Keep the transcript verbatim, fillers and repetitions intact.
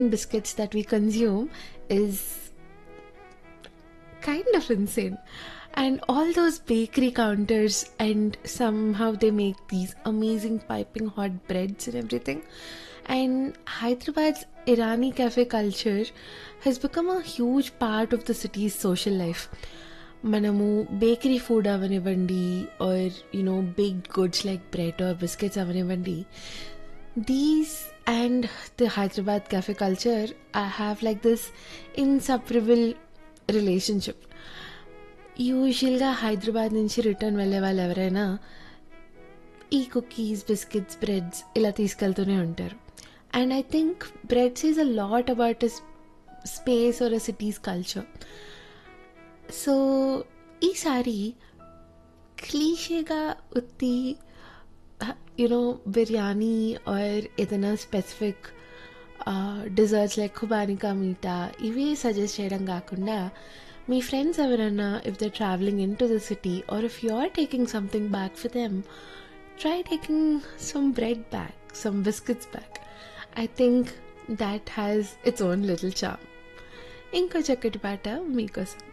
biscuits that we consume is kind of insane. And all those bakery counters, and somehow they make these amazing piping hot breads and everything. And Hyderabad's Irani cafe culture has become a huge part of the city's social life. మనము bakery food అవనివ్వండి are you know baked goods like bread or biscuits అవనివ్వండి, these and the Hyderabad cafe culture I have like this inseparable relationship. యూజువల్గా హైదరాబాద్ నుంచి return వెళ్ళే వాళ్ళు ఎవరైనా ఈ cookies, biscuits, breads ఇలా తీసుకెళ్తూనే ఉంటారు. And I think bread says a lot about a space are a cities culture. So ఈసారి క్లీషేగా ఉత్తి యునో బిర్యానీ ఆర్ ఏదైనా స్పెసిఫిక్ డిజర్ట్స్ లైక్ ఖుబానికా మీఠా ఇవే సజెస్ట్ చేయడం కాకుండా, మీ ఫ్రెండ్స్ ఎవరైనా if they travelling in to the city are if you are taking something back for them, try taking some bread back, some biscuits back. I think that has its own little charm. ఇంకో చక్కటి పాట మీకోసం.